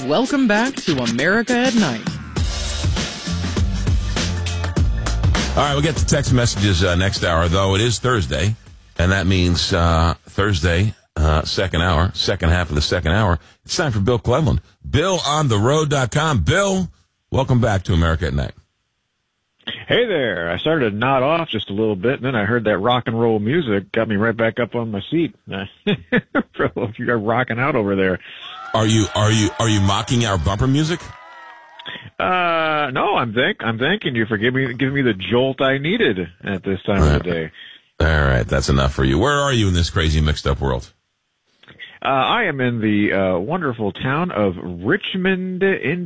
Welcome back to America at Night. All right, we'll get to text messages next hour, though it is Thursday, and that means Thursday, second half of the second hour. It's time for Bill Cleveland. BillOnTheRoad.com. Bill, welcome back to America at Night. Hey there. I started to nod off just a little bit, and then I heard that rock and roll music. Got me right back up on my seat. You're rocking out over there. Are you mocking our bumper music? No, I'm thanking you for giving me the jolt I needed at this time of the day. All right, that's enough for you. Where are you in this crazy mixed up world? I am in the wonderful town of Richmond, Indiana.